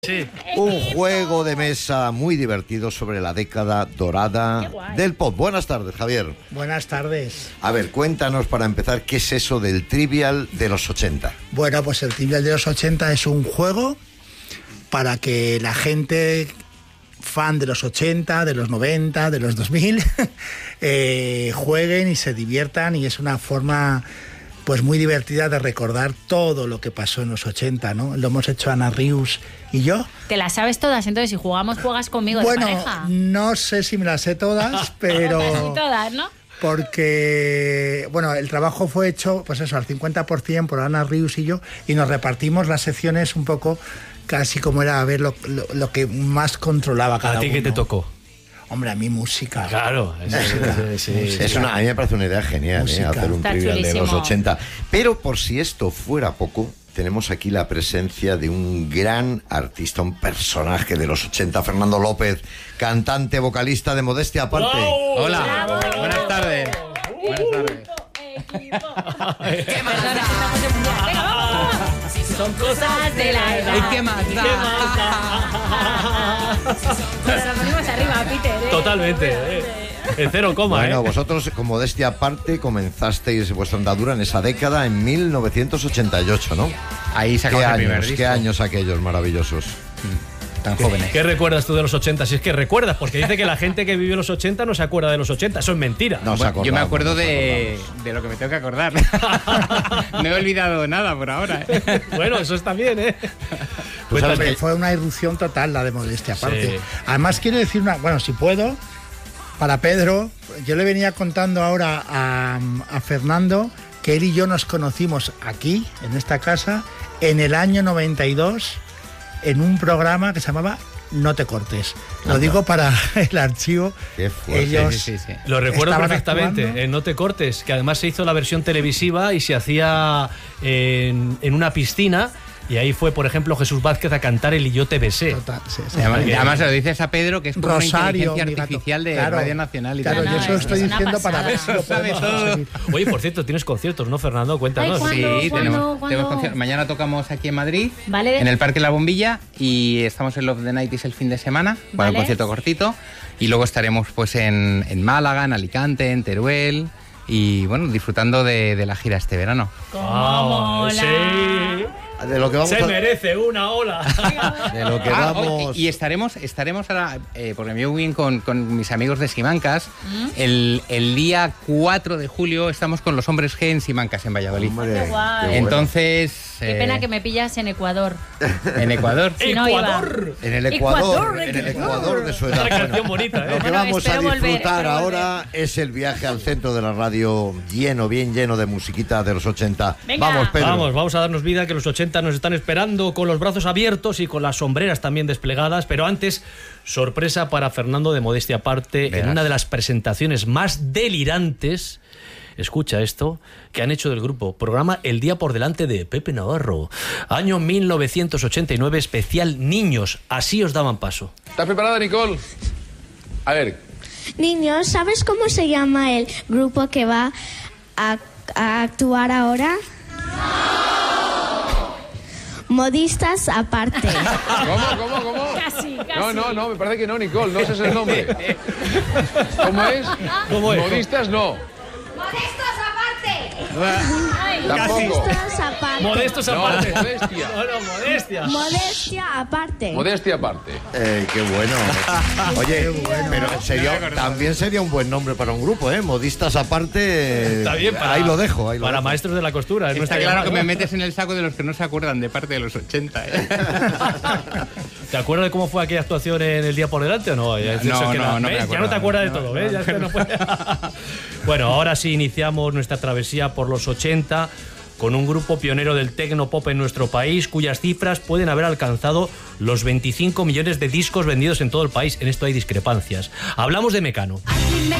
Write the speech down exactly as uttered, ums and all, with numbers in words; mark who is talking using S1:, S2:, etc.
S1: Sí.
S2: Un juego de mesa muy divertido sobre la década dorada del pop. Buenas tardes, Javier.
S3: Buenas tardes.
S2: A ver, cuéntanos para empezar, ¿qué es eso del Trivial de los ochenta?
S3: Bueno, pues el Trivial de los ochenta es un juego para que la gente fan de los ochenta, de los noventa, de los dos mil, eh, jueguen y se diviertan, y es una forma pues muy divertida de recordar todo lo que pasó en los ochenta, ¿no? Lo hemos hecho Ana Rius y yo.
S4: Te las sabes todas, entonces si jugamos, juegas conmigo
S3: bueno,
S4: de pareja.
S3: No sé si me las sé todas, pero...
S4: Casi todas, ¿no?
S3: Porque, bueno, el trabajo fue hecho, pues eso, al cincuenta por ciento por Ana Rius y yo, y nos repartimos las secciones un poco casi como era a ver lo, lo, lo que más controlaba cada uno.
S1: ¿A ti qué te tocó?
S3: Hombre, a mí música.
S1: Claro, es, es, es, es,
S2: es una, a mí me parece una idea genial, ¿eh? Hacer un
S4: Está
S2: Trivial
S4: chulísimo.
S2: de los ochenta. Pero por si esto fuera poco, tenemos aquí la presencia de un gran artista, un personaje de los ochenta, Fernando López, cantante, vocalista de Modestia Aparte.
S1: ¡Wow!
S5: Hola,
S4: ¡Bravo!
S5: buenas tardes. Buenas tardes.
S4: ¿Qué más da? Venga, vamos.
S1: Son cosas
S4: de la edad.
S5: ¿Y qué más da?
S4: Nos lo ponemos arriba, Peter, ¿eh?
S1: Totalmente, eh. En cero coma,
S2: Bueno,
S1: ¿eh?
S2: vosotros con Modestia Aparte comenzasteis vuestra andadura en esa década en mil novecientos ochenta y ocho, ¿no?
S5: Ahí
S2: ¿Qué
S5: sacamos el primer
S2: años,
S5: disco.
S2: qué años aquellos maravillosos?
S5: Tan jóvenes.
S1: ¿Qué recuerdas tú de los ochenta? Si es que recuerdas, porque dice que la gente que vivió los ochenta no se acuerda de los ochenta. Eso es mentira.
S2: No os
S5: Bueno, yo me
S2: acordamos,
S5: acuerdo
S2: no os
S5: de,
S2: acordamos.
S5: de lo que me tengo que acordar. No he olvidado nada por ahora, ¿eh?
S1: Bueno, eso está bien, ¿eh?
S2: Tú sabes
S3: Hombre,
S2: que-
S3: fue una irrupción total la de Modestia Aparte.
S1: Sí.
S3: Además, quiero decir una, bueno, si puedo, para Pedro, yo le venía contando ahora a, a Fernando que él y yo nos conocimos aquí, en esta casa, en el año noventa y dos, en un programa que se llamaba No te cortes. Lo digo para el archivo.
S2: Qué fuerte.
S3: Ellos
S5: Sí, sí, sí.
S1: Lo recuerdo
S3: estaban
S1: perfectamente,
S3: actuando.
S1: en No te cortes, que además se hizo la versión televisiva y se hacía en, en una piscina, y ahí fue, por ejemplo, Jesús Vázquez a cantar el Y yo te besé.
S3: Total, sí, sí.
S5: Además,
S1: que-
S5: además se lo dices a Pedro, que es como
S3: Rosario,
S5: una
S3: mi
S5: inteligencia
S3: gato.
S5: artificial de
S3: Claro,
S5: Radio Nacional y
S3: claro,
S5: tal.
S3: yo
S4: No,
S3: eso
S4: no,
S3: estoy
S4: es una
S3: diciendo para ver si
S4: pasada.
S3: lo podemos
S5: Sabe todo.
S3: conseguir.
S1: Oye, por cierto, tienes conciertos, ¿no, Fernando? Cuéntanos.
S4: Ay, ¿cuándo?
S5: Sí,
S4: ¿Cuándo?
S5: tenemos,
S4: ¿Cuándo?
S5: tenemos concierto. Mañana tocamos aquí en Madrid,
S4: Vale.
S5: en el Parque La Bombilla, y estamos en Love the Nighties el fin de semana, para
S4: Vale.
S5: un concierto cortito, y luego estaremos pues en, en Málaga, en Alicante, en Teruel, y bueno, disfrutando de, de la gira este verano.
S4: ¿Cómo
S1: Ah,
S4: mola?
S1: sí.
S2: De lo que vamos
S1: Se
S2: a...
S1: merece una ola.
S2: De lo que
S5: Ah,
S2: vamos...
S5: y estaremos, estaremos ahora, eh, porque me llevo bien con, con mis amigos de Simancas, el, el día cuatro de julio estamos con los Hombres G en Simancas, en Valladolid.
S2: Hombre,
S4: Qué guay.
S2: qué bueno.
S5: Entonces...
S4: Qué
S5: eh,
S4: pena que me pillas en Ecuador.
S5: En Ecuador.
S4: Si no iba.
S1: Ecuador.
S2: En el Ecuador,
S4: Ecuador,
S2: en el
S4: Ecuador.
S2: Ecuador de su edad.
S1: Una canción
S2: Bueno,
S1: bonita, ¿eh?
S2: Lo que
S4: Bueno,
S2: vamos a
S4: espero volver,
S2: disfrutar
S4: espero
S2: ahora es el viaje al centro de la radio, lleno, bien lleno de musiquita de los ochenta.
S4: Venga.
S2: Vamos, Pedro.
S1: Vamos, vamos a darnos vida, que los ochenta nos están esperando con los brazos abiertos y con las sombreras también desplegadas. Pero antes, sorpresa para Fernando de Modestia Aparte, en
S5: Verás.
S1: una de las presentaciones más delirantes, escucha esto, que han hecho del grupo. Programa El Día por Delante de Pepe Navarro. Año mil novecientos ochenta y nueve, especial Niños. Así os daban paso.
S6: ¿Estás preparada, Nicole? A ver,
S7: Niños, ¿sabes cómo se llama el grupo que va a, a actuar ahora? Modistas Aparte.
S6: ¿cómo, cómo, cómo?
S4: Casi, casi.
S6: No, no, no, me parece que no, Nicole, no ese es el nombre. ¿Cómo es?
S1: ¿Cómo es?
S6: Modistas no,
S7: ¡Modestos Aparte!
S4: Ay,
S6: tampoco.
S7: Modestos Aparte.
S1: Modestos
S6: No,
S1: aparte.
S6: modestia.
S1: No, no, modestia.
S7: Modestia Aparte.
S6: Modestia aparte.
S2: Eh, qué bueno. Oye, pero sería, también sería un buen nombre para un grupo, ¿eh? Modistas Aparte.
S1: Está bien, para,
S2: ahí lo dejo. Ahí lo
S1: para
S2: dejo.
S1: maestros de la costura. No
S5: Está
S1: estaría
S5: claro
S1: mal,
S5: que me
S1: ¿no?
S5: metes en el saco de los que no se acuerdan de parte de los ochenta, ¿eh?
S1: ¿Te acuerdas de cómo fue aquella actuación en El Día por Delante o no? Ya,
S5: No,
S1: eso queda-
S5: no, no me
S1: ¿ves? Ya
S5: acuerdo.
S1: no te acuerdas de
S5: No,
S1: todo,
S5: no,
S1: ¿ves? Ya
S5: no,
S1: es que no puede- Bueno, ahora sí iniciamos nuestra travesía por los ochenta con un grupo pionero del tecno pop en nuestro país, cuyas cifras pueden haber alcanzado los veinticinco millones de discos vendidos en todo el país. En esto hay discrepancias. Hablamos de Mecano.
S8: Aquí me